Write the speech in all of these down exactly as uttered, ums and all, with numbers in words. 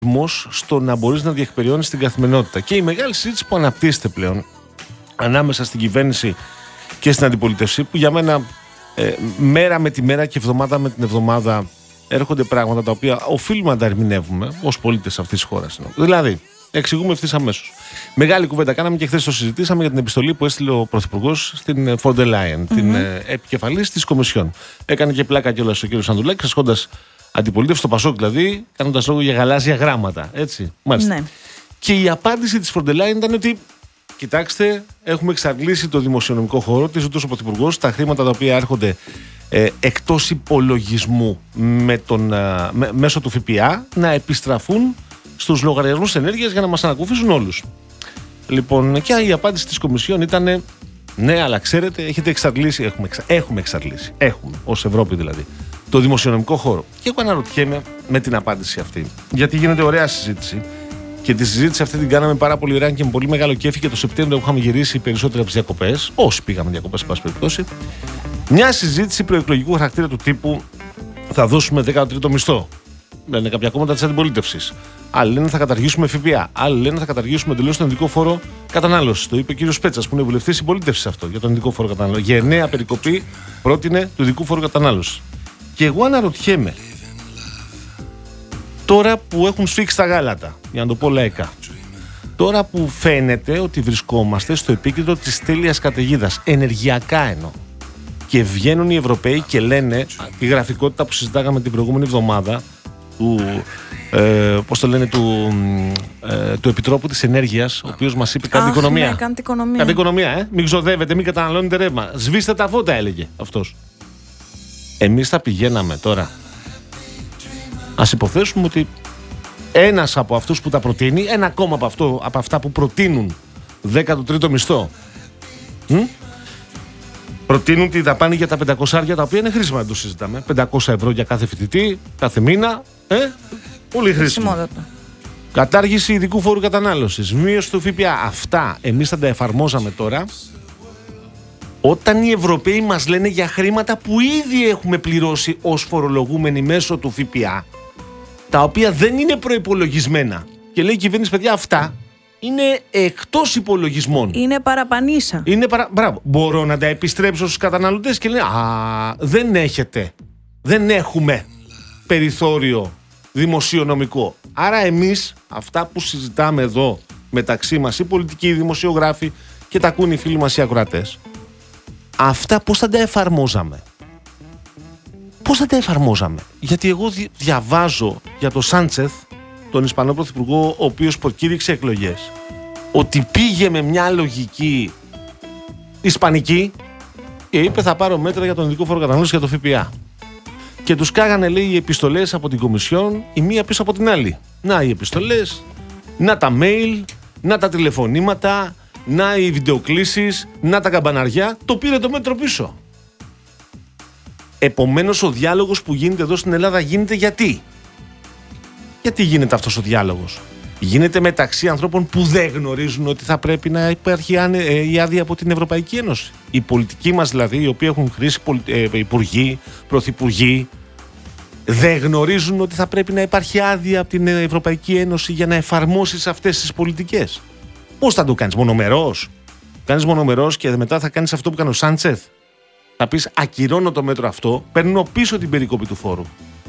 στο να μπορείς να διεκπεριώνεις την καθημερινότητα. Και η μεγάλη συζήτηση που αναπτύσσεται πλέον ανάμεσα στην κυβέρνηση και στην αντιπολίτευση, που για μένα ε, μέρα με τη μέρα και εβδομάδα με την εβδομάδα έρχονται πράγματα τα οποία οφείλουμε να τα ερμηνεύουμε ως πολίτες αυτής της χώρας. Δηλαδή, εξηγούμε ευθύς αμέσως. Μεγάλη κουβέντα κάναμε και χθες το συζητήσαμε για την επιστολή που έστειλε ο Πρωθυπουργός στην Φόντερ Λάιεν, mm-hmm. την ε, επικεφαλής της Κομισιόν. Έκανε και πλάκα κιόλας ο κ. Σαντουλάκης, ασκώντας αντιπολίτευση, το Πασόκ δηλαδή, κάνοντας λόγο για γαλάζια γράμματα. Έτσι. Μάλιστα. Ναι. Και η απάντηση της Φόντερ Λάιεν ήταν ότι, κοιτάξτε, έχουμε εξαντλήσει το δημοσιονομικό χώρο, τη ζητούσε ο Πρωθυπουργός, τα χρήματα τα οποία έρχονται ε, εκτός υπολογισμού με τον, ε, με, μέσω του ΦΠΑ να επιστραφούν στους λογαριασμούς ενέργειας για να μας ανακουφίσουν όλους. Λοιπόν, και η απάντηση της Κομισιόν ήταν ναι, αλλά ξέρετε, έχετε εξαντλήσει, έχουμε, εξα, έχουμε εξαντλήσει, έχουμε, ως Ευρώπη δηλαδή, το δημοσιονομικό χώρο. Και εγώ αναρωτιέμαι με την απάντηση αυτή, γιατί γίνεται ωραία συζήτηση. Και τη συζήτηση αυτή την κάναμε πάρα πολύ ωραία και με πολύ μεγάλο κέφι και το Σεπτέμβριο που είχαμε γυρίσει περισσότερο από τις διακοπές. Όσοι πήγαμε διακοπές, εν πάση περιπτώσει. Μια συζήτηση προεκλογικού χαρακτήρα του τύπου θα δώσουμε δέκατο τρίτο μισθό. Λένε κάποια κόμματα της αντιπολίτευσης. Άλλοι λένε θα καταργήσουμε ΦΠΑ. Άλλοι λένε θα καταργήσουμε εντελώς τον ειδικό φόρο κατανάλωσης. Το είπε ο κ. Πέτσας που είναι βουλευτής συμπολίτευσης αυτό για τον ειδικό φόρο κατανάλωσης. Για νέα περικοπή πρότεινε του ειδικού φόρου κατανάλωσης. Και εγώ αναρωτιέμαι. Τώρα που έχουν σφίξει τα γάλατα, για να το πω λαϊκά, τώρα που φαίνεται ότι βρισκόμαστε στο επίκεντρο της τέλειας καταιγίδας, ενεργειακά εννοώ, και βγαίνουν οι Ευρωπαίοι και λένε τη γραφικότητα που συζητάγαμε την προηγούμενη εβδομάδα του, ε, πώς το λένε, του, ε, του Επιτρόπου της Ενέργειας, ο οποίος μας είπε κάντε οικονομία. Ναι, κάντε οικονομία. Κάντε οικονομία, ε. Μην ξοδεύετε, μην καταναλώνετε ρεύμα. Σβήστε τα φώτα, έλεγε αυτός. Εμείς θα πηγαίναμε τώρα. Ας υποθέσουμε ότι ένας από αυτούς που τα προτείνει, ένα ακόμα από, αυτό, από αυτά που προτείνουν δέκατο τρίτο μισθό, μ? προτείνουν τη δαπάνη για τα πεντακόσια, τα οποία είναι χρήσιμα, δεν το συζητάμε. πεντακόσια ευρώ για κάθε φοιτητή, κάθε μήνα. Ε? Πολύ χρήσιμο. Κατάργηση ειδικού φόρου κατανάλωσης, μείωση του ΦΠΑ. Αυτά εμείς θα τα εφαρμόζαμε τώρα, όταν οι Ευρωπαίοι μας λένε για χρήματα που ήδη έχουμε πληρώσει ως φορολογούμενοι μέσω του ΦΠΑ, τα οποία δεν είναι προϋπολογισμένα. Και λέει η κυβέρνηση, παιδιά, αυτά είναι εκτός υπολογισμών. Είναι παραπανίσα. Είναι παρα... Μπράβο. Μπορώ να τα επιστρέψω στους καταναλωτές και λένε, α, δεν έχετε, δεν έχουμε περιθώριο δημοσιονομικό. Άρα εμείς, αυτά που συζητάμε εδώ μεταξύ μας, οι πολιτικοί, οι δημοσιογράφοι και τα ακούν οι φίλοι μας οι ακροατές, αυτά πώς θα τα εφαρμόζαμε. Πώς θα τα εφαρμόζαμε. Γιατί εγώ δι- διαβάζω για τον Σάντσεθ, τον Ισπανό Πρωθυπουργό, ο οποίος προκήρυξε εκλογές, ότι πήγε με μια λογική ισπανική και είπε θα πάρω μέτρα για τον ειδικό φόρο κατανάλωσης για το ΦΠΑ. Και τους κάγανε, λέει, οι επιστολές από την Κομισιόν, η μία πίσω από την άλλη. Να οι επιστολές, να τα mail, να τα τηλεφωνήματα, να οι βιντεοκλήσεις, να τα καμπαναριά, το πήρε το μέτρο πίσω. Επομένως ο διάλογος που γίνεται εδώ στην Ελλάδα γίνεται γιατί. Γιατί γίνεται αυτός ο διάλογος. Γίνεται μεταξύ ανθρώπων που δεν γνωρίζουν ότι θα πρέπει να υπάρχει η άδεια από την Ευρωπαϊκή Ένωση. Οι πολιτικοί μας δηλαδή, οι οποίοι έχουν χρήσει υπουργοί, πρωθυπουργοί, δεν γνωρίζουν ότι θα πρέπει να υπάρχει άδεια από την Ευρωπαϊκή Ένωση για να εφαρμόσεις αυτές τις πολιτικές. Πώς θα το κάνεις, μονομερός? Κάνεις μονομερός και μετά θα κάνεις αυτό που κάνει ο Σάντσεθ. Θα πεις ακυρώνω το μέτρο αυτό, παίρνω πίσω την περικοπή του φόρου.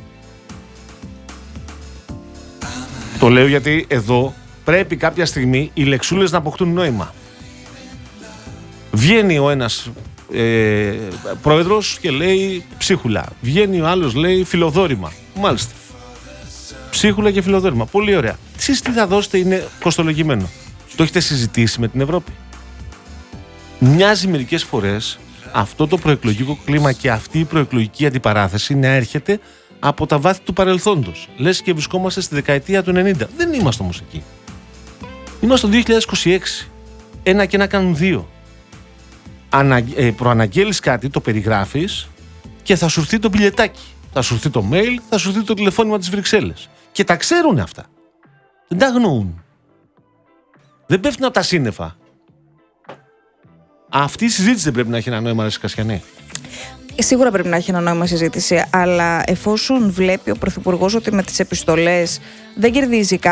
Το λέω γιατί εδώ πρέπει κάποια στιγμή οι λεξούλες να αποκτούν νόημα. Βγαίνει ο ένας ε, πρόεδρος και λέει ψίχουλα. Βγαίνει ο άλλος, λέει φιλοδόρημα. Μάλιστα. Ψίχουλα και φιλοδόρημα. Πολύ ωραία. Εσείς τι θα δώσετε, είναι κοστολογημένο. Το έχετε συζητήσει με την Ευρώπη? Μοιάζει μερικές φορές αυτό το προεκλογικό κλίμα και αυτή η προεκλογική αντιπαράθεση να έρχεται από τα βάθη του παρελθόντος. Λες και βρισκόμαστε στη δεκαετία του ενενήντα. Δεν είμαστε όμως εκεί. Είμαστε το δύο χιλιάδες είκοσι έξι. Ένα και ένα κάνουν δύο. Ανα, ε, προαναγγέλεις κάτι, το περιγράφεις και θα σου έρθει το μπιλετάκι. Θα σου έρθει το mail, θα σου έρθει το τηλεφώνημα της Βρυξέλλες. Και τα ξέρουν αυτά. Δεν τα αγνοούν. Δεν πέφτουν από τα σύννεφα. Αυτή η συζήτηση δεν πρέπει να έχει ένα νόημα, ρε Κασιανέ? Σίγουρα πρέπει να έχει ένα νόημα συζήτηση, αλλά εφόσον βλέπει ο Πρωθυπουργός ότι με τις επιστολές δεν κερδίζει